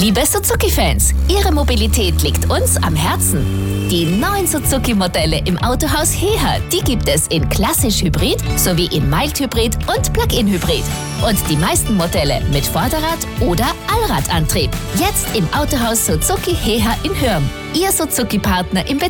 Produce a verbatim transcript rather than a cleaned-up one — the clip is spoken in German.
Liebe Suzuki-Fans, Ihre Mobilität liegt uns am Herzen. Die neuen Suzuki-Modelle im Autohaus Heher, die gibt es in klassisch Hybrid sowie in Mild-Hybrid und Plug-in-Hybrid. Und die meisten Modelle mit Vorderrad- oder Allradantrieb. Jetzt im Autohaus Suzuki Heher in Hürm. Ihr Suzuki-Partner im Betrieb.